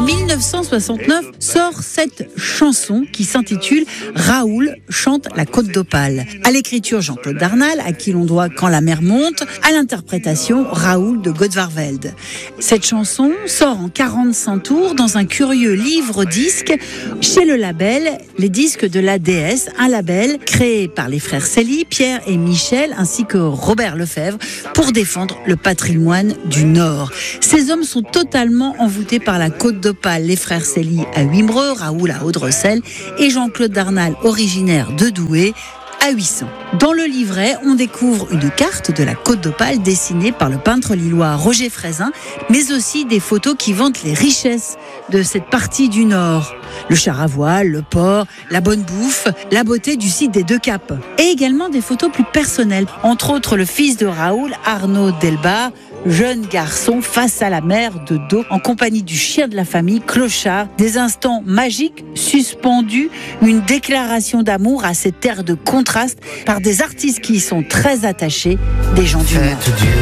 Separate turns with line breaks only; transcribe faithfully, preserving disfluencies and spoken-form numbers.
mille neuf cent soixante-neuf sort cette chanson qui s'intitule « Raoul chante la Côte d'Opale ». À l'écriture, Jean-Claude Darnal, à qui l'on doit « Quand la mer monte », à l'interprétation, Raoul de Godvarveld. Cette chanson sort en quarante-cinq tours dans un curieux livre-disque chez le label Les Disques de la Déesse, un label créé par les frères Célie, Pierre et Michel, ainsi que Robert Lefebvre, pour défendre le patrimoine du Nord. Ces hommes sont totalement envoûtés par la Côte d'Opale. Les frères Célie à Wimereux, Raoul à Audrecel et Jean-Claude Darnal, originaire de Douai, à huit cents. Dans le livret, on découvre une carte de la Côte d'Opale dessinée par le peintre lillois Roger Frézin, mais aussi des photos qui vantent les richesses de cette partie du Nord. Le char à voile, le port, la bonne bouffe, la beauté du site des Deux Caps. Et également des photos plus personnelles, entre autres le fils de Raoul, Arnaud Delbar, jeune garçon face à la mer de dos en compagnie du chien de la famille, Clochard. Des instants magiques suspendus, une déclaration d'amour à cette terre de contraste par des artistes qui y sont très attachés, des gens du Nord.